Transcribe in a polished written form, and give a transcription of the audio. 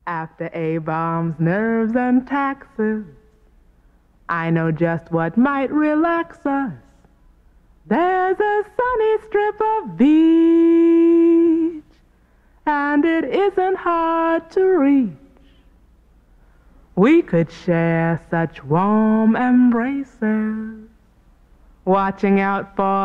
After A-bombs, nerves, and taxes, I know just what might relax us. There's a sunny strip of beach, and it isn't hard to reach. We could share such warm embraces, watching out for